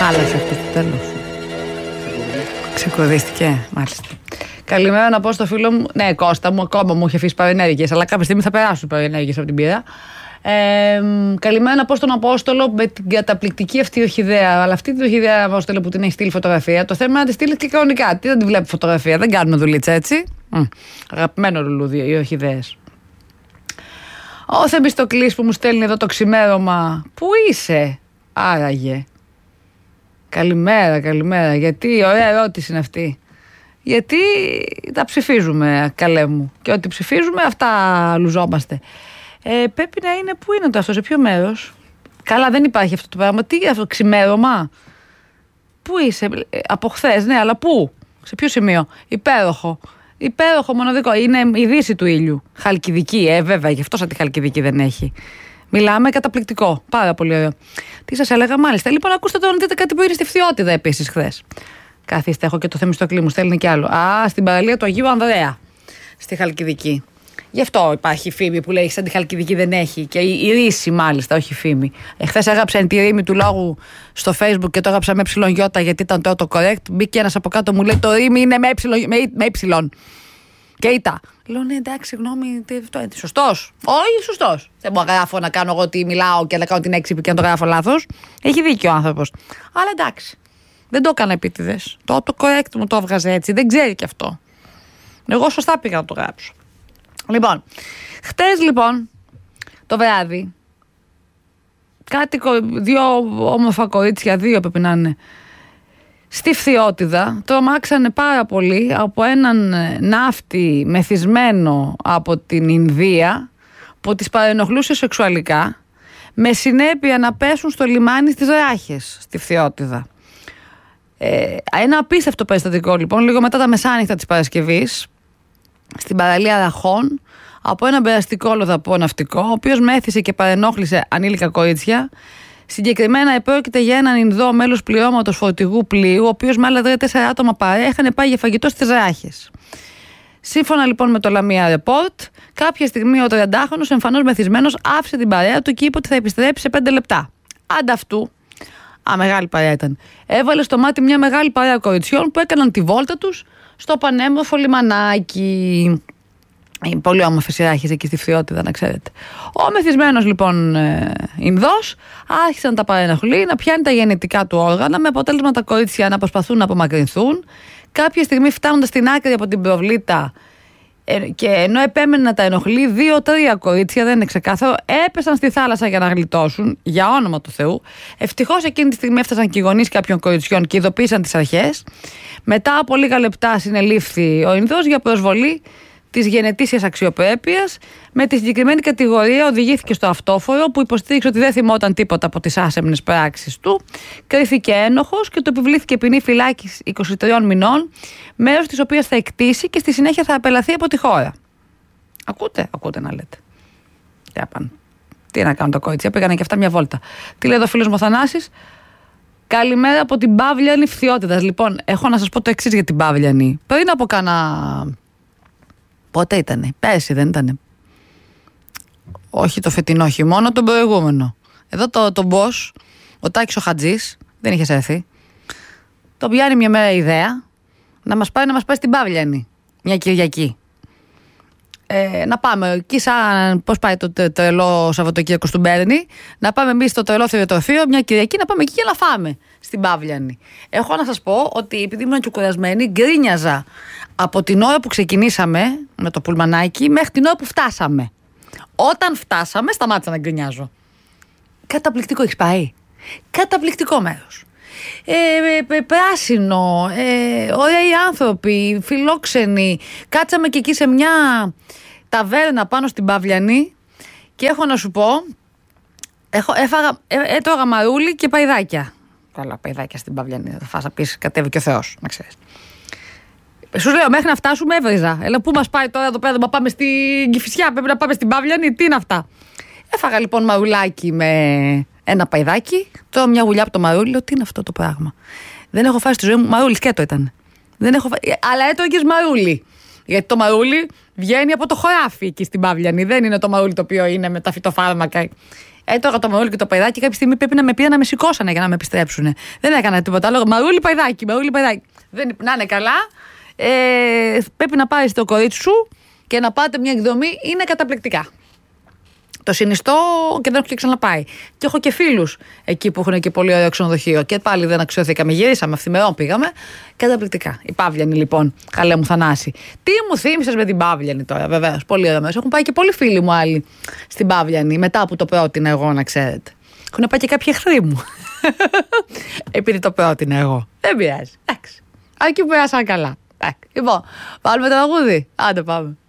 Χάλασε αυτό το τέλος. Ξεκουρδίστηκε, μάλιστα. Καλημέρα να πω στο φίλο μου. Ναι, Κώστα μου, ακόμα μου είχε αφήσει παρενέργειες, αλλά κάποια στιγμή θα περάσουν παρενέργειες από την πείρα. Καλημέρα να πω στον Απόστολο με την καταπληκτική αυτή ορχιδέα. Αλλά αυτή την ορχιδέα, Απόστολο, που την έχει στείλει φωτογραφία, το θέμα είναι να τη στείλει και κανονικά. Τι δεν τη βλέπει φωτογραφία, δεν κάνουμε δουλίτσα έτσι. Αγαπημένο λουλούδι, οι ορχιδέες. Ο Θεμιστοκλής που μου στέλνει εδώ το ξημέρωμα. Πού είσαι, άραγε? Καλημέρα, καλημέρα. Γιατί, ωραία ερώτηση είναι αυτή. Γιατί τα ψηφίζουμε, καλέ μου. Και ό,τι ψηφίζουμε, αυτά λουζόμαστε. Πρέπει να είναι, πού είναι το αυτό, σε ποιο μέρος? Καλά, δεν υπάρχει αυτό το πράγμα. Τι είναι αυτό, ξημέρωμα? Πού είσαι, από χθες, ναι, αλλά πού? Σε ποιο σημείο? Υπέροχο. Υπέροχο, μοναδικό. Είναι η δύση του ήλιου. Χαλκιδική, βέβαια, γι' αυτό σαν τη Χαλκιδική δεν έχει. Μιλάμε καταπληκτικό. Πάρα πολύ ωραίο. Τι σας έλεγα, μάλιστα. Λοιπόν, ακούστε τώρα να δείτε κάτι που είναι στη Φθιώτιδα επίσης χθες. Καθίστε, έχω και το Θεμιστοκλή μου, στέλνει κι άλλο. Στην παραλία του Αγίου Ανδρέα, στη Χαλκιδική. Γι' αυτό υπάρχει φήμη που λέει σαν τη Χαλκιδική δεν έχει. Και η ρίση, μάλιστα, όχι φήμη. Χθες έγραψα τη ρήμη του λόγου στο Facebook και το έγραψα με ΕΙ γιατί ήταν το autocorrect. Μπήκε ένας από κάτω, μου λέει το ρήμη είναι με ΕΙ. Και ήταν. Λέω ναι, εντάξει, συγγνώμη, σωστός. Όχι, σωστός. Δεν μπορώ να γράφω να κάνω εγώ ότι μιλάω και να κάνω την έξυπνη και να το γράφω λάθος. Έχει δίκιο ο άνθρωπος. Αλλά εντάξει. Δεν το έκανα επίτηδες. Το autocorrect μου το έβγαζε έτσι. Δεν ξέρει κι αυτό. Εγώ σωστά πήγα να το γράψω. Λοιπόν, χτες λοιπόν το βράδυ, δύο όμορφα κορίτσια, δύο πρέπει να είναι, στη Φθιώτιδα, τρομάξανε πάρα πολύ από έναν ναύτη μεθυσμένο από την Ινδία που τις παρενοχλούσε σεξουαλικά, με συνέπεια να πέσουν στο λιμάνι στις Ράχες, στη Φθιώτιδα. Ένα απίστευτο περιστατικό λοιπόν, λίγο μετά τα μεσάνυχτα της Παρασκευής, στην παραλία Ραχών, από έναν περαστικό λοδαπό ναυτικό, ο οποίος μέθησε και παρενόχλησε ανήλικα κορίτσια. Συγκεκριμένα επρόκειται για έναν Ινδό μέλος πληρώματος φορτηγού πλοίου, ο οποίος με άλλα 4 άτομα παρέα είχαν πάει για φαγητό στις Ράχες. Σύμφωνα λοιπόν με το Lamia Report, κάποια στιγμή ο 30χρονος, εμφανώς μεθυσμένος, άφησε την παρέα του και είπε ότι θα επιστρέψει σε 5 λεπτά. Ανταυτού, μεγάλη παρέα ήταν, έβαλε στο μάτι μια μεγάλη παρέα κοριτσιών που έκαναν τη βόλτα τους στο πανέμορφο λιμανάκι. Πολύ όμορφες οι Ράχες εκεί στη Φθιώτιδα, να ξέρετε. Ο μεθυσμένος λοιπόν Ινδός άρχισε να τα παρενοχλεί, να πιάνει τα γεννητικά του όργανα, με αποτέλεσμα τα κορίτσια να προσπαθούν να απομακρυνθούν. Κάποια στιγμή, φτάνοντας στην άκρη από την προβλήτα, και ενώ επέμενε να τα ενοχλεί, 2-3 κορίτσια, δεν είναι ξεκάθαρο, έπεσαν στη θάλασσα για να γλιτώσουν, για όνομα του Θεού. Ευτυχώς εκείνη τη στιγμή έφτασαν και οι γονείς κάποιων κοριτσιών και ειδοποίησαν τις αρχές. Μετά από λίγα λεπτά συνελήφθη ο Ινδός για προσβολή της γενετήσιας αξιοπρέπειας. Με τη συγκεκριμένη κατηγορία οδηγήθηκε στο αυτόφορο, που υποστήριξε ότι δεν θυμόταν τίποτα από τις άσεμνες πράξεις του. Κρίθηκε ένοχος και του επιβλήθηκε ποινή φυλάκισης 23 μηνών, μέρος της οποίας θα εκτίσει και στη συνέχεια θα απελαθεί από τη χώρα. Ακούτε να λέτε. Τι να κάνουν τα κορίτσια, πήγανε και αυτά μια βόλτα. Τι λέει εδώ ο φίλος μου ο Θανάσης? Καλημέρα από την Παύλιανη Φθιώτιδας. Λοιπόν, έχω να σας πω το εξής για την Παύλιανη. Πριν από πότε ήτανε? Πέρσι δεν ήτανε? Όχι το φετινό χειμώνα, τον προηγούμενο. Εδώ το boss, ο Τάκης ο Χατζής, δεν είχες έρθει. Τον πιάνει μια μέρα ιδέα να μας πάει στην Παύλιανη μια Κυριακή. Να πάμε εκεί, σαν πώς πάει το τρελό Σαββατοκύριακο του Μπέρνη, να πάμε εμείς στο τρελό θηροτροφείο μια Κυριακή, να πάμε εκεί και να φάμε στην Παύλιανη. Έχω να σας πω ότι επειδή ήμουν και κουρασμένη, γκρίνιαζα από την ώρα που ξεκινήσαμε με το πουλμανάκι μέχρι την ώρα που φτάσαμε. Όταν φτάσαμε, σταμάτησα να γκρινιάζω. Καταπληκτικό έχεις πάει. Καταπληκτικό μέρος. Πράσινο, ωραίοι άνθρωποι, φιλόξενοι. Κάτσαμε και εκεί σε μια ταβέρνα πάνω στην Παύλιανη και έχω να σου πω, έτρωγα μαρούλι και παϊδάκια. Καλά, παϊδάκια στην Παύλιανη. Θα φας να πεις κατέβει και ο Θεός, να ξέρεις. Σου λέω, μέχρι να φτάσουμε έβριζα. Έλα, πού μας πάει τώρα εδώ πέρα, να πάμε στην Κηφισιά, πρέπει να πάμε στην Παύλιανη, τι είναι αυτά? Έφαγα λοιπόν μαρουλάκι με ένα παϊδάκι, τρώω μια γουλιά από το μαρούλι, λέω τι είναι αυτό το πράγμα? Δεν έχω φάει στη ζωή μου, μαρούλι σκέτο ήταν. Αλλά έτρωγες μαρούλι. Γιατί το μαρούλι βγαίνει από το χωράφι εκεί στην Παύλιανη, δεν είναι το μαρούλι το οποίο είναι με τα φυτοφάρμακα. Τώρα το Μαρούλι και το Παϊδάκι κάποια στιγμή πρέπει να με πει να με σηκώσανε για να με επιστρέψουν. Δεν έκανα τίποτα άλλο. Μαρούλι Παϊδάκι. Δεν, να είναι καλά. Πρέπει να πάρεις το κορίτσι σου και να πάτε μια εκδρομή. Είναι καταπληκτικά. Το συνιστώ και δεν έχω και ξαναπάει. Και έχω και φίλους εκεί που έχουν και πολύ ωραίο ξενοδοχείο. Και πάλι δεν αξιώθηκαμε. Γυρίσαμε αυθημερών, πήγαμε. Καταπληκτικά. Η Παύλιανη λοιπόν, καλέ μου Θανάση. Τι μου θύμισες με την Παύλιανη τώρα, βεβαίως. Πολύ ωραία μέσα. Έχουν πάει και πολλοί φίλοι μου άλλοι στην Παύλιανη, μετά που το πρότεινα εγώ, να ξέρετε. Έχουν πάει και κάποιοι εχθροί μου. Επειδή το πρότεινα εγώ. Δεν πειράζει. Εντάξει. Εκεί πέρασαν καλά. Λοιπόν, βάλουμε το τραγούδι. Άντε πάμε.